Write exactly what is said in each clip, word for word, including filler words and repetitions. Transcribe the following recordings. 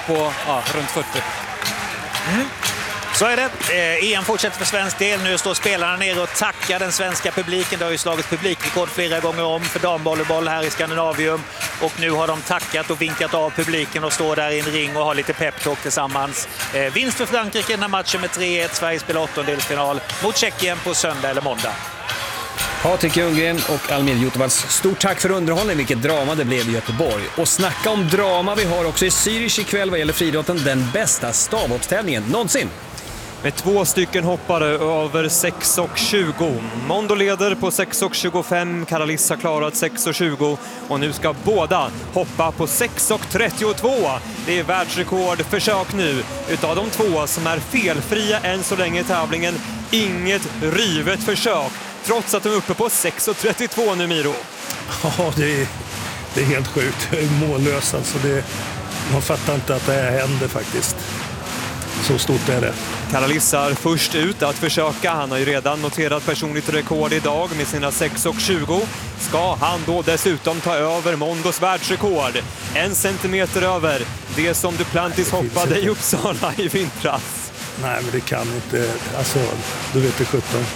på ja, runt fyrtio. Mm. Så är det. E M fortsätter för svensk del. Nu står spelarna ner och tackar den svenska publiken. Det har ju slagit publikrekord flera gånger om för damvolleyboll här i Skandinavium. Och nu har de tackat och vinkat av publiken och står där i en ring och har lite peptalk tillsammans. Eh, vinst för Frankrike i den här matchen med tre ett. Sverige spelar åttondelsfinal mot Tjeckien på söndag eller måndag. Patrik Ljunggren och Almir Jutovac, stort tack för underhållning, vilket drama det blev i Göteborg. Och snacka om drama, vi har också i Zürich ikväll vad gäller friidrotten den bästa stavhoppstävlingen någonsin. Med två stycken hoppare över sex och tjugo. Mondo leder på sex och tjugofem, Karalissa har klarat sex och tjugo och nu ska båda hoppa på sex och trettiotvå. Det är världsrekordförsök nu utav de två som är felfria än så länge i tävlingen. Inget rivet försök, trots att de är uppe på sex och trettiotvå nu, Miro. Ja, det är, det är helt sjukt. Det är mållöst. Alltså det, man fattar inte att det här händer faktiskt. Så stort är det. Karalissa är först ut att försöka. Han har ju redan noterat personligt rekord idag med sina sex och tjugo. Ska han då dessutom ta över Mondos världsrekord? En centimeter över det som Duplantis hoppade i Uppsala i vintras. Nej, men det kan inte. Alltså, du vet det sjutton.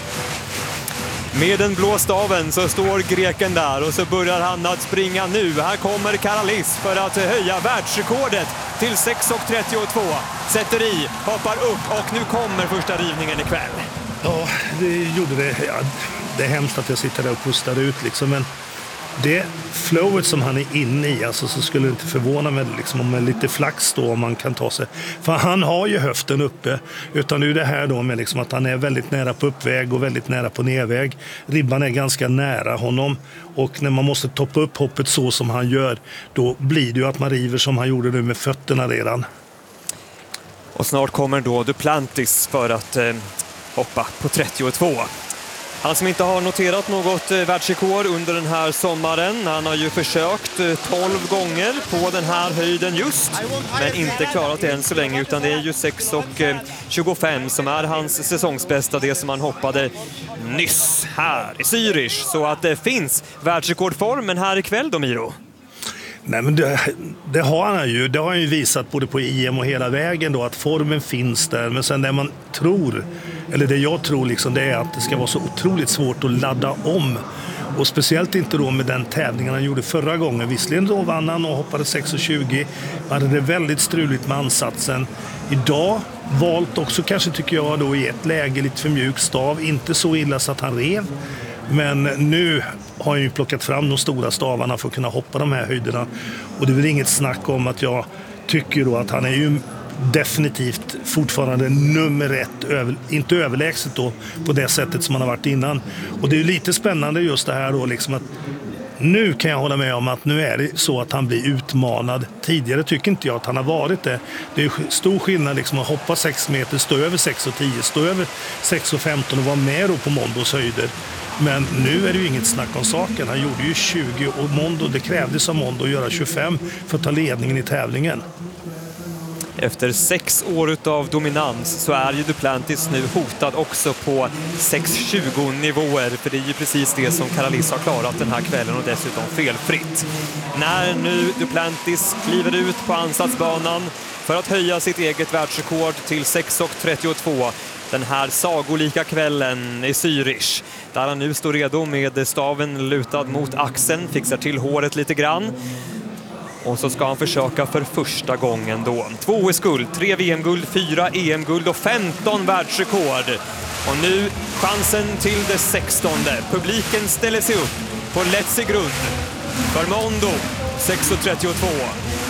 Med den blå staven så står greken där och så börjar han att springa nu. Här kommer Karalis för att höja världsrekordet till sex och trettiotvå. Sätter i, hoppar upp och nu kommer första rivningen ikväll. Ja, det gjorde det. Ja, det är hemskt att jag sitter där och pustar ut liksom, men det flowet som han är inne i, alltså, så skulle det inte förvåna mig liksom, om med lite flax då om man kan ta sig. För han har ju höften uppe, utan nu är det här då med liksom att han är väldigt nära på uppväg och väldigt nära på nedväg. Ribban är ganska nära honom och när man måste toppa upp hoppet så som han gör, då blir det ju att man river som han gjorde nu med fötterna redan. Och snart kommer då Duplantis för att eh, hoppa på trettiotvå. Han som inte har noterat något världsrekord under den här sommaren. Han har ju försökt tolv gånger på den här höjden just. Men inte klarat det än så länge, utan det är ju sex och tjugofem som är hans säsongsbästa. Det som han hoppade nyss här i Zürich. Så att det finns världsrekordformen här ikväll då, Miro. Nej, men det, det har han ju. Det har han ju visat både på I M och hela vägen då, att formen finns där. Men sen det man tror, eller det jag tror liksom, det är att det ska vara så otroligt svårt att ladda om. Och speciellt inte då med den tävlingen han gjorde förra gången. Visserligen då vann han och hoppade sex och tjugo. Man hade det väldigt struligt med ansatsen. Idag valt också kanske tycker jag då i ett läge lite för mjuk stav. Inte så illa så att han rev. Men nu har jag ju plockat fram de stora stavarna för att kunna hoppa de här höjderna. Och det är väl inget snack om att jag tycker då att han är ju definitivt fortfarande nummer ett, över, inte överlägset då på det sättet som han har varit innan. Och det är ju lite spännande just det här då liksom att nu kan jag hålla med om att nu är det så att han blir utmanad. Tidigare tycker inte jag att han har varit det. Det är stor skillnad liksom att hoppa sex meter, stå över sex och tio, stå över sex och femton och vara med då på Mondos höjder. Men nu är det ju inget snack om saken. Han gjorde ju tjugo och Mondo, det krävdes av Mondo att göra tjugofem för att ta ledningen i tävlingen. Efter sex år av dominans så är ju Duplantis nu hotad också på sex tjugo nivåer. För det är ju precis det som Karalissa har klarat den här kvällen och dessutom felfritt. När nu Duplantis kliver ut på ansatsbanan för att höja sitt eget världsrekord till sex och trettiotvå. Den här sagolika kvällen i Zürich. Där han nu står redo med staven lutad mot axeln, fixar till håret lite grann. Och så ska han försöka för första gången då. Två O S-guld, tre V M-guld, fyra E M-guld och femton världsrekord. Och nu chansen till det sextonde. Publiken ställer sig upp på lättsig grund för Mondo, sex och trettiotvå.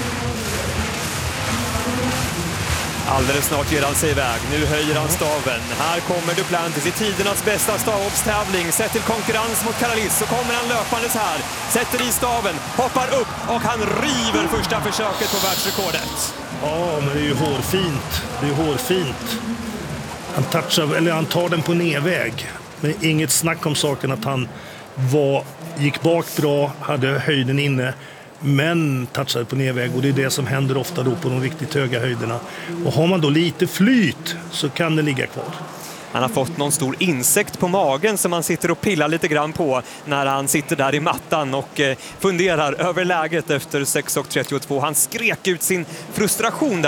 Alldeles snart ger han sig iväg. Nu höjer han staven. Här kommer Duplantis i tidernas bästa stavhoppstävling. Sett till konkurrens mot Karalis så kommer han löpandes här. Sätter i staven, hoppar upp och han river första försöket på världsrekordet. Ja, men det är ju hårfint. Det är hårfint. Han touchar, eller han tar den på nedväg. Men inget snack om saken att han var, gick bak bra, hade höjden inne. Men touchade på nedväg och det är det som händer ofta då på de riktigt höga höjderna. Och har man då lite flyt så kan det ligga kvar. Han har fått någon stor insekt på magen som han sitter och pillar lite grann på när han sitter där i mattan och funderar över läget efter sex och trettiotvå. Han skrek ut sin frustration där.